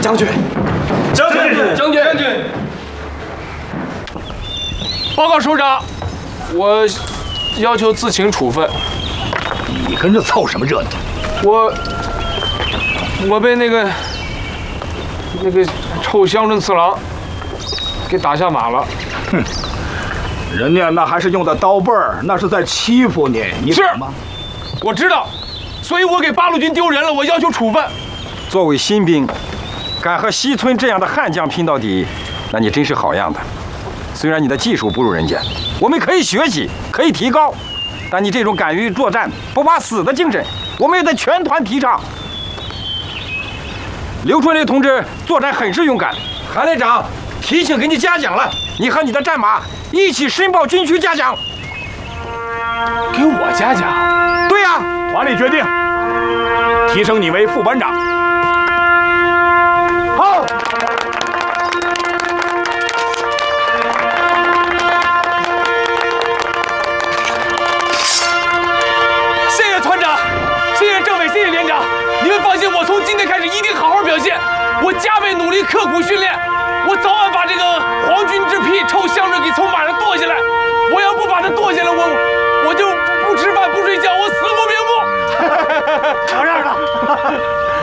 将军， 将军， 将军，报告首长，我要求自请处分。 你跟着凑什么热闹？ 我被那个臭乡镇次郎给打下马了。 哼，人家那还是用的刀背儿，那是在欺负你，你懂吗？ 我知道，所以我给八路军丢人了，我要求处分。 作为新兵，敢和西村这样的悍将拼到底，那你真是好样的。虽然你的技术不如人家，我们可以学习，可以提高，但你这种敢于作战、不怕死的精神，我们也得全团提倡。刘春雷同志作战很是勇敢，韩连长提醒给你嘉奖了，你和你的战马一起申报军区嘉奖。 给我嘉奖？ 对呀， 团里决定提升你为副班长。好。 谢谢团长，谢谢政委，谢谢连长。你们放心，我从今天开始一定好好表现，我加倍努力，刻苦训练，我早晚把这个皇军之癖、臭乡镇给从马上剁